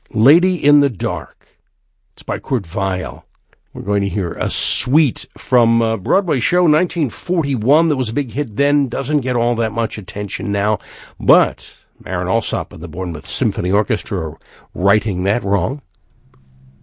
Lady in the Dark. It's by Kurt Weill. We're going to hear a suite from a Broadway show, 1941, that was a big hit then, doesn't get all that much attention now, but Marin Alsop of the Bournemouth Symphony Orchestra are righting that wrong.